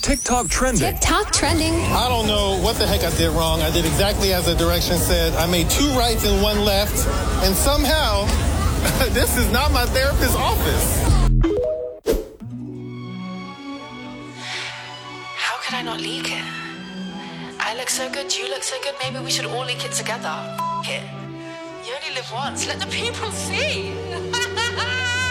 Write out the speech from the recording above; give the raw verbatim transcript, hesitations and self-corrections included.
TikTok trending. TikTok trending. I don't know what the heck I did wrong. I did exactly as the direction said. I made two rights and one left. And somehow, this is not my therapist's office. How could I not leak it? I look so good, you look so good, maybe we should all leak it together. F it. You only live once, let the people see.